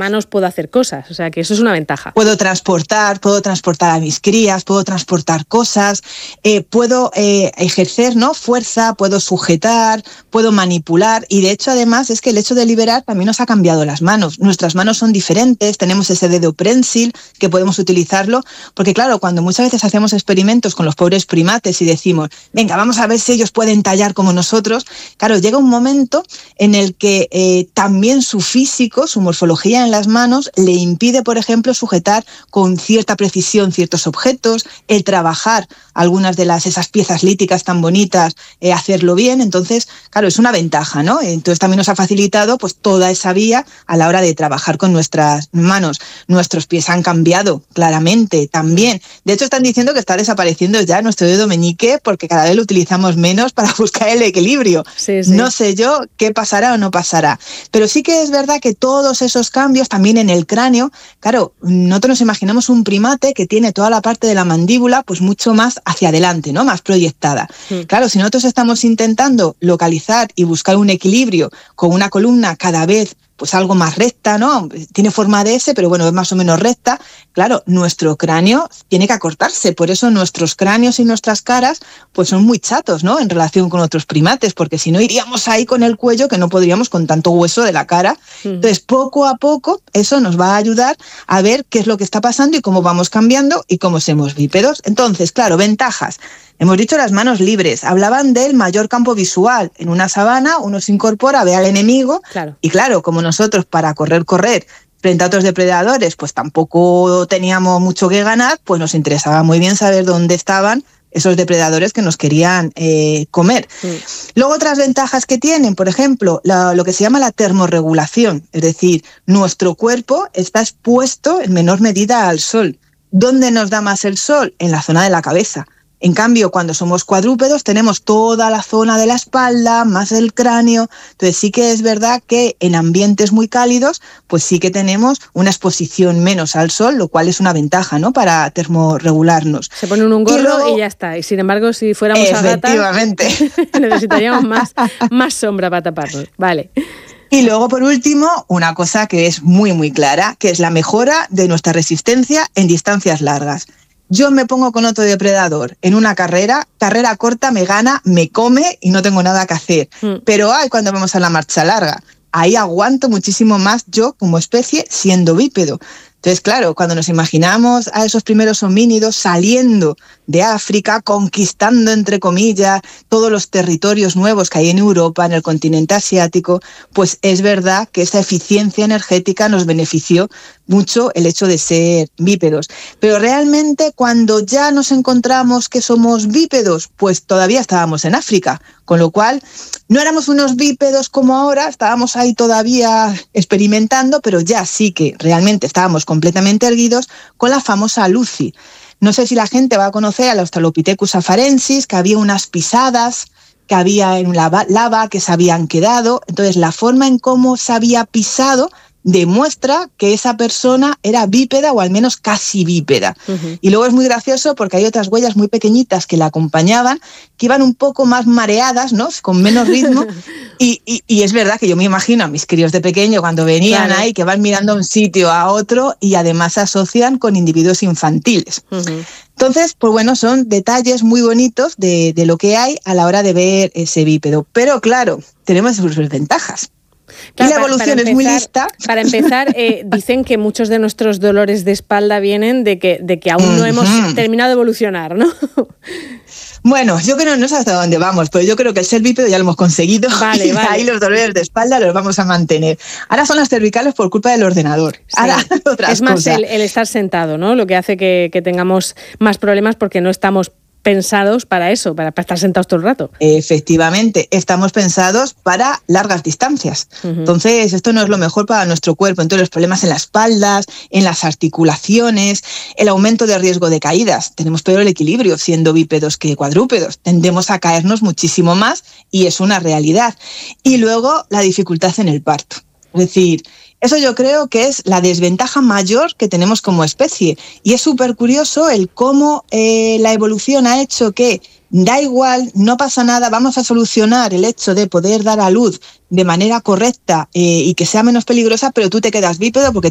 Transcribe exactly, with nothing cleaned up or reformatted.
manos puedo hacer cosas, o sea que eso es una ventaja. Puedo transportar, puedo transportar a mis crías, puedo transportar cosas, eh, puedo eh, ejercer, ¿no?, fuerza, puedo sujetar, puedo manipular, y de hecho además es que el hecho de liberar también nos ha cambiado las manos. Nuestras manos son diferentes, tenemos ese dedo prensil que podemos utilizarlo, porque claro, cuando muchas veces hacemos experimentos con los pobres primates y decimos, venga, vamos a ver si ellos pueden tallar como nosotros, claro, llega un momento en el que eh, también su físico, su morfología en las manos le impide, por ejemplo, sujetar con cierta precisión ciertos objetos, el trabajar algunas de las esas piezas líticas tan bonitas, eh, hacerlo bien. Entonces, claro, es una ventaja, ¿no? Entonces también nos ha facilitado pues toda esa vía a la hora de trabajar con nuestras manos. Nuestros pies han cambiado claramente también. De hecho, están diciendo que está desapareciendo ya nuestro dedo meñique porque cada vez lo utilizamos menos para buscar el equilibrio. Sí, sí. No sé yo qué pasará o no pasará. Pero sí que es verdad que todos esos cambios también en el cráneo, claro, nosotros nos imaginamos un primate que tiene toda la parte de la mandíbula pues mucho más hacia adelante, ¿no?, más proyectada. Sí. Claro, si nosotros estamos intentando localizar y buscar un equilibrio con una columna cada vez pues algo más recta, ¿no? Tiene forma de S, pero bueno, es más o menos recta. Claro, nuestro cráneo tiene que acortarse, por eso nuestros cráneos y nuestras caras pues son muy chatos, ¿no?, en relación con otros primates, porque si no iríamos ahí con el cuello que no podríamos con tanto hueso de la cara. Mm. Entonces, poco a poco, eso nos va a ayudar a ver qué es lo que está pasando y cómo vamos cambiando y cómo somos bípedos. Entonces, claro, ventajas. Hemos dicho las manos libres, hablaban del mayor campo visual. En una sabana uno se incorpora, ve al enemigo, claro. Y claro, como nosotros para correr, correr, frente a otros depredadores, pues tampoco teníamos mucho que ganar, pues nos interesaba muy bien saber dónde estaban esos depredadores que nos querían eh, comer. Sí. Luego otras ventajas que tienen, por ejemplo, la, lo que se llama la termorregulación, es decir, nuestro cuerpo está expuesto en menor medida al sol. ¿Dónde nos da más el sol? En la zona de la cabeza. En cambio, cuando somos cuadrúpedos tenemos toda la zona de la espalda, más el cráneo. Entonces sí que es verdad que en ambientes muy cálidos, pues sí que tenemos una exposición menos al sol, lo cual es una ventaja, ¿no?, para termorregularnos. Se ponen un gorro y, luego, y ya está. Y sin embargo, si fuéramos a gata, necesitaríamos más, más sombra para taparnos. Vale. Y luego, por último, una cosa que es muy, muy clara, que es la mejora de nuestra resistencia en distancias largas. Yo me pongo con otro depredador en una carrera, carrera corta me gana, me come y no tengo nada que hacer. Mm. Pero ay, cuando vamos a la marcha larga, ahí aguanto muchísimo más yo como especie siendo bípedo. Entonces, claro, cuando nos imaginamos a esos primeros homínidos saliendo de África, conquistando, entre comillas, todos los territorios nuevos que hay en Europa, en el continente asiático, pues es verdad que esa eficiencia energética nos benefició mucho el hecho de ser bípedos. Pero realmente cuando ya nos encontramos que somos bípedos, pues todavía estábamos en África, con lo cual no éramos unos bípedos como ahora, estábamos ahí todavía experimentando, pero ya sí que realmente estábamos completamente erguidos con la famosa Lucy. No sé si la gente va a conocer al Australopithecus afarensis, que había unas pisadas que había en la lava que se habían quedado. Entonces, la forma en cómo se había pisado demuestra que esa persona era bípeda o al menos casi bípeda. Uh-huh. Y luego es muy gracioso porque hay otras huellas muy pequeñitas que la acompañaban, que iban un poco más mareadas, ¿no?, con menos ritmo. y, y, y es verdad que yo me imagino a mis críos de pequeño cuando venían claro. ahí, que van mirando a un sitio a otro y además se asocian con individuos infantiles. Uh-huh. Entonces, pues bueno, son detalles muy bonitos de, de lo que hay a la hora de ver ese bípedo. Pero claro, tenemos sus ventajas. Claro, y la evolución para, para empezar, es muy lista. Para empezar, eh, dicen que muchos de nuestros dolores de espalda vienen de que, de que aún uh-huh. no hemos terminado de evolucionar, ¿no? Bueno, yo creo, no sé hasta dónde vamos, pero yo creo que el ser bípedo ya lo hemos conseguido. Vale, y vale. Ahí los dolores de espalda los vamos a mantener. Ahora son las cervicales por culpa del ordenador. Sí. Ahora otras es más cosas. El, el estar sentado, ¿no?, lo que hace que, que tengamos más problemas porque no estamos pensados para eso, para, para estar sentados todo el rato. Efectivamente, estamos pensados para largas distancias. Uh-huh. Entonces, esto no es lo mejor para nuestro cuerpo. Entonces, los problemas en las espaldas, en las articulaciones, el aumento de riesgo de caídas. Tenemos peor el equilibrio siendo bípedos que cuadrúpedos. Tendemos a caernos muchísimo más y es una realidad. Y luego, la dificultad en el parto. Es decir, eso yo creo que es la desventaja mayor que tenemos como especie. Y es súper curioso el cómo eh, la evolución ha hecho que da igual, no pasa nada, vamos a solucionar el hecho de poder dar a luz de manera correcta eh, y que sea menos peligrosa, pero tú te quedas bípedo porque